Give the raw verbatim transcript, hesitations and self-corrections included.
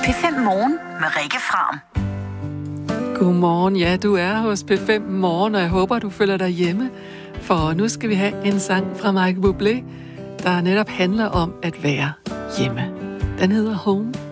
fem Morgen med Rikke Fram. Godmorgen, ja, du er hos P fem Morgen, og jeg håber, du føler dig hjemme. For nu skal vi have en sang fra Michael Bublé, der netop handler om at være hjemme. Den hedder Home.